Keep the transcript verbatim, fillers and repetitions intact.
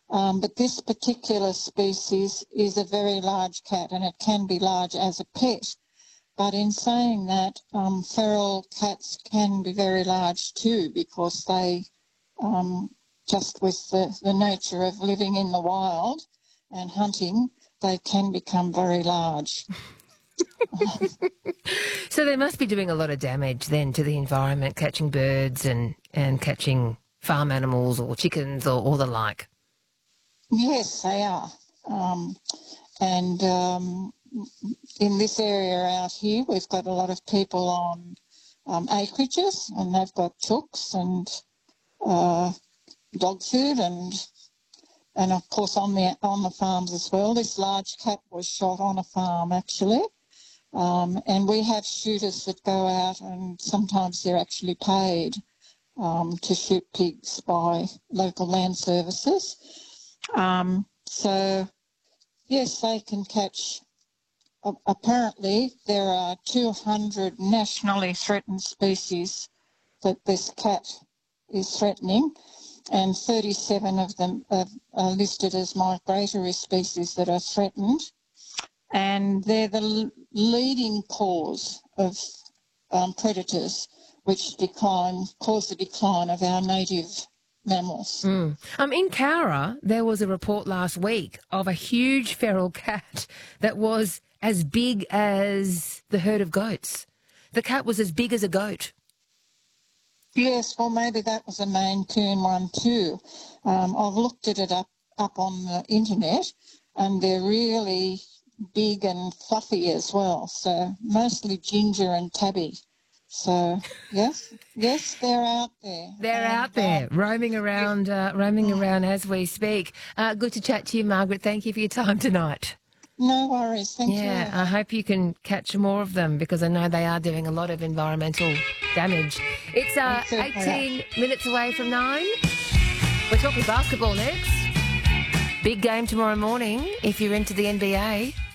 Um, but this particular species is a very large cat, and it can be large as a pet. But in saying that, um, feral cats can be very large too, because they, um, just with the, the nature of living in the wild and hunting, they can become very large. So they must be doing a lot of damage then to the environment, catching birds and, and catching farm animals or chickens or, or the like. Yes, they are. Um, and um, in this area out here, we've got a lot of people on um, acreages, and they've got chooks and uh, dog food, and and of course on the on the farms as well. This large cat was shot on a farm actually, um, and we have shooters that go out, and sometimes they're actually paid um, to shoot pigs by local land services. Um, so, yes, they can catch. Uh, apparently, there are two hundred nationally threatened species that this cat is threatening, and thirty-seven of them are, are listed as migratory species that are threatened, and they're the l- leading cause of um, predators which decline, cause the decline of our native mammals. Mm. Um, in Cowra, there was a report last week of a huge feral cat that was as big as the herd of goats. The cat was as big as a goat. Yes, well, maybe that was a Maine Coon one too. Um, I've looked at it up, up on the internet, and they're really big and fluffy as well, so mostly ginger and tabby. So, yes, yes, they're out there. They're and, out there, um, roaming around, uh, roaming around as we speak. Uh, good to chat to you, Margaret. Thank you for your time tonight. No worries. Thank you. Yeah, I hope you can catch more of them because I know they are doing a lot of environmental damage. It's uh, eighteen minutes away from nine. We're talking basketball next. Big game tomorrow morning if you're into the N B A.